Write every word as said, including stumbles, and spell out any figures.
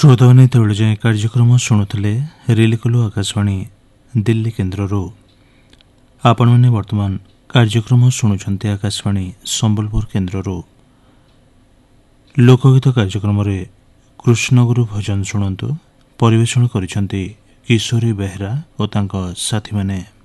श्रोताମାନେ ତେବେଳେ ଯାଏଁ କାର୍ଯ୍ୟକ୍ରମ ଶୁଣୁଥିଲେ ରିଲିକଲୁ ଆକାଶବାଣୀ ଦିଲ୍ଲୀ କେନ୍ଦ୍ରରୁ। ଆପଣମାନେ ବର୍ତ୍ତମାନ କାର୍ଯ୍ୟକ୍ରମ ଶୁଣୁଛନ୍ତି ଆକାଶବାଣୀ ସମ୍ବଲପୁର କେନ୍ଦ୍ରରୁ। ଲୋକଗୀତ କାର୍ଯ୍ୟକ୍ରମରେ କୃଷ୍ଣଗୁରୁ ଭଜନ ଶୁଣନ୍ତୁ। ପରିବେଷଣ କରିଛନ୍ତି କିଶୋରୀ ବେହେରା ଓ ତାଙ୍କ ସାଥୀମାନେ।